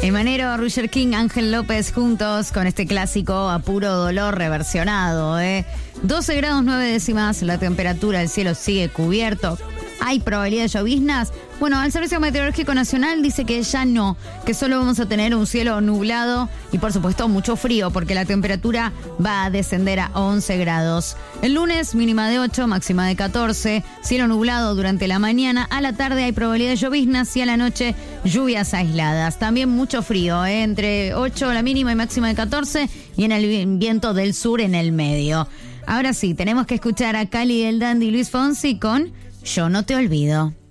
Emanero, Roger King, Ángel López juntos con este clásico A Puro Dolor reversionado. 12 grados 9 décimas, la temperatura del cielo sigue cubierto. ¿Hay probabilidad de lloviznas? Bueno, el Servicio Meteorológico Nacional dice que ya no, que solo vamos a tener un cielo nublado y por supuesto mucho frío porque la temperatura va a descender a 11 grados. El lunes mínima de 8, máxima de 14, cielo nublado durante la mañana, a la tarde hay probabilidad de lloviznas y a la noche lluvias aisladas. También mucho frío, entre 8 la mínima y máxima de 14 y en el viento del sur en el medio. Ahora sí, tenemos que escuchar a Cali, el Dandy, Luis Fonsi con Yo no te olvido.